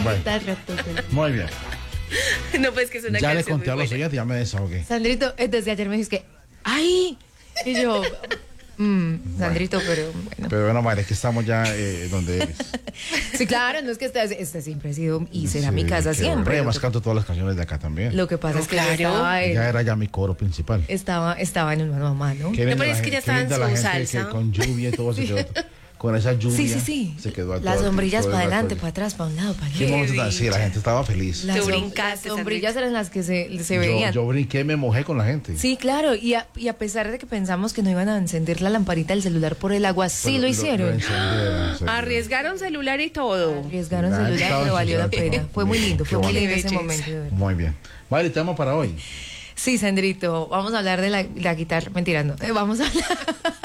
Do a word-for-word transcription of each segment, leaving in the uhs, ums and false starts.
Bueno. guitarra toca. Muy bien. No, pues que es una Ya le canción conté a muy los buena. oyentes, ya me desahogué. Sandrito, desde ayer me dijiste que, ¡ay! Y yo, mmm, Sandrito, pero bueno. Pero bueno, María, que estamos ya eh, donde eres. Sí, claro, no es que esta, esta siempre ha sido y será Sí, mi casa que siempre. bueno, además Lo que, canto todas las canciones de acá también. lo que pasa No, es que claro. yo estaba, en- Ya era ya mi coro principal. estaba, estaba en un mano a mano. Qué linda pero la es que ya gente- qué estaba en linda la su gente salsa. que con lluvia y todo se quedó. Con esa lluvia. Sí, sí, sí. Se quedó a Las todo- sombrillas todo el para rato adelante, allí. para atrás, para un lado, para el Qué otro. momento tan- sí, la gente estaba feliz. Las, Te som- brincaste, las sombrillas eran las que se, se veían. Yo, yo brinqué, me mojé con la gente. Sí, claro, y a, y a pesar de que pensamos que no iban a encender la lamparita del celular por el agua, sí Pero lo hicieron. encendieron, encendieron. Arriesgaron celular y todo. Arriesgaron La gente celular, estaba pero valió la ensuciada. pena. Fue muy lindo, fue Qué muy lindo bonito. ese momento, de verdad. Muy bien. Vale, tema para hoy. Sí, Sandrito, vamos a hablar de la, la guitarra. Mentira, no. eh, Vamos a hablar.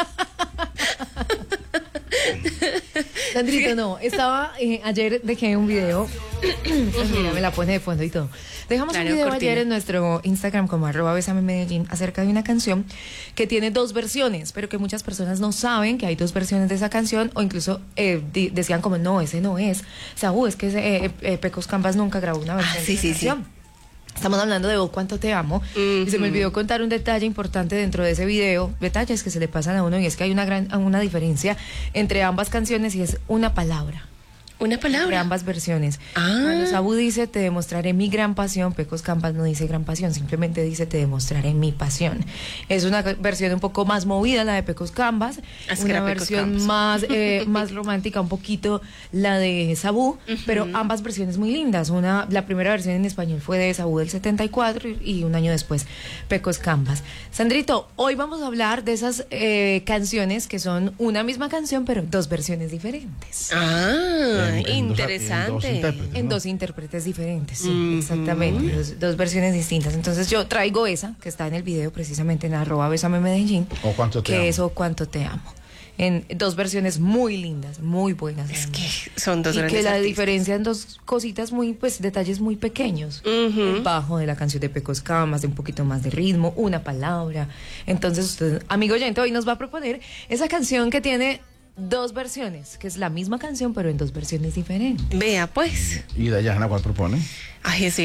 Sandrito, no. Estaba, eh, ayer dejé un video. Pues mira, me la pone de fondo y todo. Dejamos Claro, un video cortina. ayer en nuestro Instagram como arroba Bésame Medellín acerca de una canción que tiene dos versiones, pero que muchas personas no saben que hay dos versiones de esa canción o incluso eh, di- decían como, no, ese no es. Saúl, es que ese, eh, eh, Pecos Canvas nunca grabó una versión Ah, sí, de esa sí, sí. canción. Estamos hablando de Oh, Cuánto Te Amo. Y se me olvidó contar un detalle importante dentro de ese video. Detalles que se le pasan a uno y es que hay una gran una diferencia entre ambas canciones y es una palabra. Una Entre palabra. ambas versiones. Ah. Cuando Sabu dice te demostraré mi gran pasión, Pecos Campas no dice gran pasión, simplemente dice te demostraré mi pasión. Es una versión un poco más movida la de Pecos Campas, Ah, es que una era Pecos versión Campas. más eh, más romántica un poquito la de Sabu, pero ambas versiones muy lindas. Una la primera versión en español fue de Sabu del setenta y cuatro y, y un año después Pecos Campas. Sandrito, hoy vamos a hablar de esas eh, canciones que son una misma canción pero dos versiones diferentes. Ah, En- en dos- en dos interesante. intérpretes. En ¿no? dos intérpretes diferentes, sí, Ujú. exactamente, dos, dos versiones distintas. Entonces yo traigo esa, que está en el video precisamente en arroba Bésame Medellín, O Cuánto Te que Amo. es O Cuánto Te Amo. En dos versiones muy lindas, muy buenas. Es además. que son dos y grandes que la artistas. diferencia en dos cositas muy, pues, detalles muy pequeños. Ujú. El bajo de la canción de Pecos Camas, de un poquito más de ritmo, una palabra. Entonces usted, amigo oyente, hoy nos va a proponer esa canción que tiene dos versiones, que es la misma canción, pero en dos versiones diferentes. Vea, pues. Y Dayana, ¿cuál propone? Ay, ese